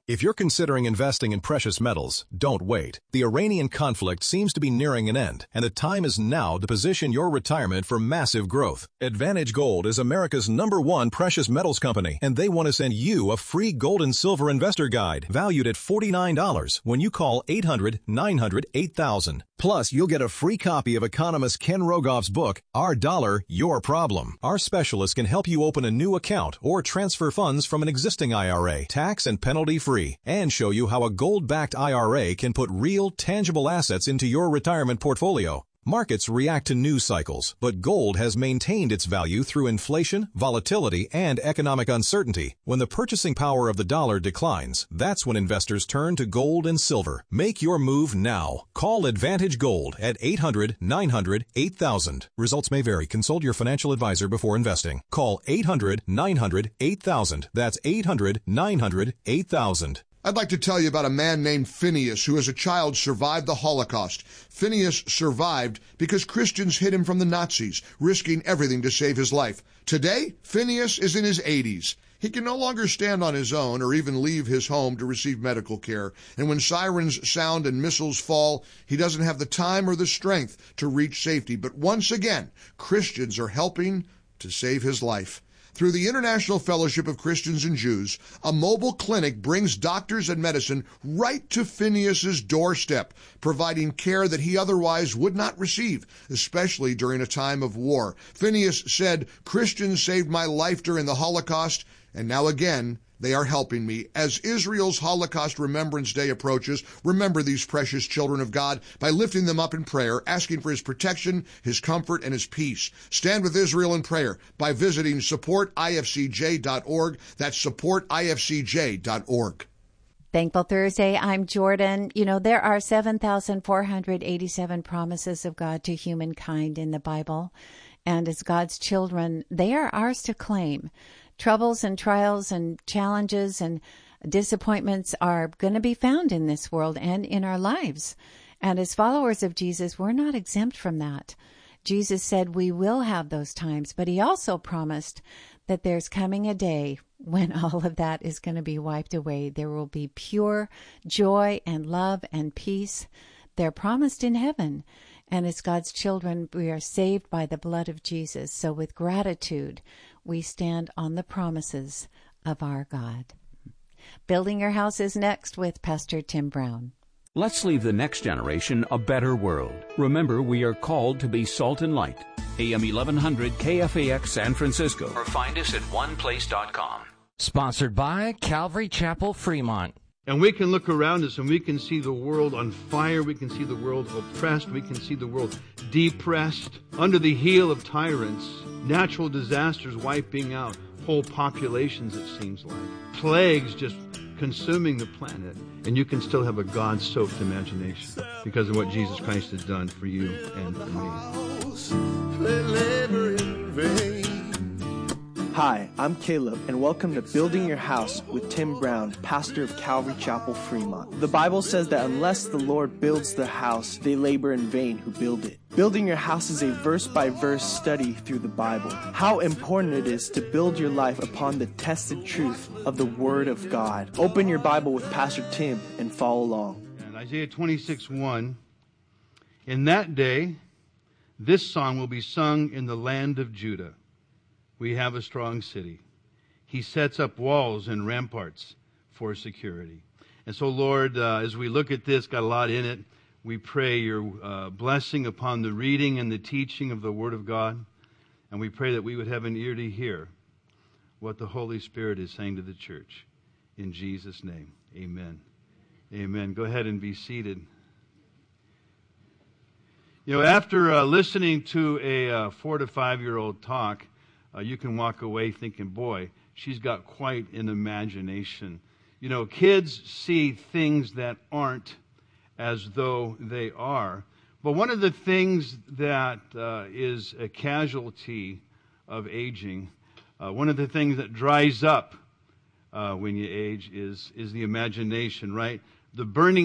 If you're considering investing in precious metals, don't wait. The Iranian conflict seems to be nearing an end, and the time is now to position your retirement for massive growth. Advantage Gold is America's #1 precious metals company, and they want to send you a free gold and silver investor guide valued at $49 when you call 800-900-8000. Plus, you'll get a free copy of economist Ken Rogoff's book, Our Dollar, Your Problem. Our specialists can help you open a new account or transfer funds from an existing IRA, tax and penalty-free, and show you how a gold-backed IRA can put real, tangible assets into your retirement portfolio. Markets react to news cycles, but gold has maintained its value through inflation, volatility, and economic uncertainty. When the purchasing power of the dollar declines, that's when investors turn to gold and silver. Make your move now. Call Advantage Gold at 800-900-8000. Results may vary. Consult your financial advisor before investing. Call 800-900-8000. That's 800-900-8000. I'd like to tell you about a man named Phineas who as a child survived the Holocaust. Phineas survived because Christians hid him from the Nazis, risking everything to save his life. Today, Phineas is in his 80s. He can no longer stand on his own or even leave his home to receive medical care. And when sirens sound and missiles fall, he doesn't have the time or the strength to reach safety. But once again, Christians are helping to save his life. Through the International Fellowship of Christians and Jews, a mobile clinic brings doctors and medicine right to Phineas's doorstep, providing care that he otherwise would not receive, especially during a time of war. Phineas said, "Christians saved my life during the Holocaust, and now again, they are helping me." As Israel's Holocaust Remembrance Day approaches, remember these precious children of God by lifting them up in prayer, asking for his protection, his comfort, and his peace. Stand with Israel in prayer by visiting supportifcj.org. That's supportifcj.org. Thankful Thursday, I'm Jordan. You know, there are 7,487 promises of God to humankind in the Bible. And as God's children, they are ours to claim. Troubles and trials and challenges and disappointments are going to be found in this world and in our lives. And as followers of Jesus, we're not exempt from that. Jesus said we will have those times, but he also promised that there's coming a day when all of that is going to be wiped away. There will be pure joy and love and peace. They're promised in heaven. And as God's children, we are saved by the blood of Jesus. So with gratitude, we stand on the promises of our God. Building Your House is next with Pastor Tim Brown. Let's leave the next generation a better world. Remember, we are called to be salt and light. AM 1100 KFAX San Francisco. Or find us at oneplace.com. Sponsored by Calvary Chapel, Fremont. And we can look around us and we can see the world on fire. We can see the world oppressed. We can see the world depressed, under the heel of tyrants, natural disasters wiping out whole populations, it seems like. Plagues just consuming the planet. And you can still have a God-soaked imagination because of what Jesus Christ has done for you and for me. Hi, I'm Caleb, and welcome to Building Your House with Tim Brown, pastor of Calvary Chapel, Fremont. The Bible says that unless the Lord builds the house, they labor in vain who build it. Building Your House is a verse-by-verse study through the Bible. How important it is to build your life upon the tested truth of the Word of God. Open your Bible with Pastor Tim and follow along. And Isaiah 26:1, in that day, this song will be sung in the land of Judah. We have a strong city. He sets up walls and ramparts for security. And so, Lord, as we look at this, got a lot in it. We pray your blessing upon the reading and the teaching of the Word of God. And we pray that we would have an ear to hear what the Holy Spirit is saying to the church. In Jesus' name, amen. Amen. Go ahead and be seated. You know, after listening to a 4 to 5-year-old talk, you can walk away thinking, boy, she's got quite an imagination. You know, kids see things that aren't as though they are. But one of the things that is a casualty of aging, one of the things that dries up when you age is the imagination, right? The burning